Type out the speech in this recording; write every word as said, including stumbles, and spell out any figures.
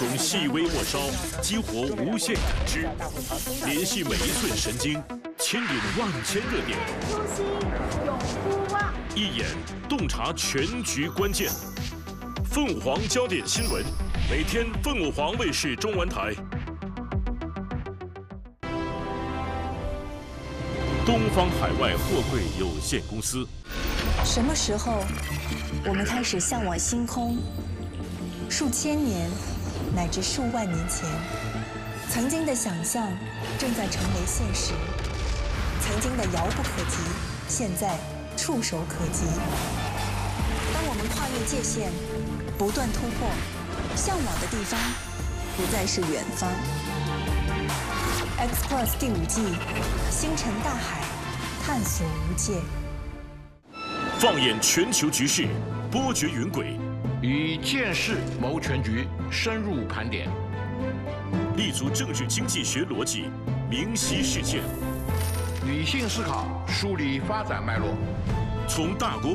从细微末梢激活无限感知，联系每一寸神经，牵引万千热点。 初心永不忘。 一眼洞察全局关键。凤凰焦点新闻，每天凤凰卫视中文台。东方海外货柜有限公司。 什么时候，我们开始向往星空？数千年，乃至数万年前，曾经的想象正在成为现实，曾经的遥不可及，现在触手可及。当我们跨越界限，不断突破，向往的地方不再是远方。X Plus 第五季，星辰大海，探索无界。 放眼全球局势，波谲云诡， 以见识谋全局，深入盘点， 立足政治经济学逻辑，明晰事件， 理性思考，梳理发展脉络， 从大国